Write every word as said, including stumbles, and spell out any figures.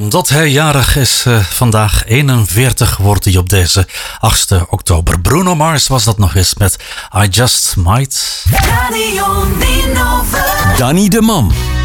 omdat hij jarig is, uh, vandaag eenenveertig wordt hij op deze achtste oktober. Bruno Mars was dat nog eens met I Just Might. Danny de Man.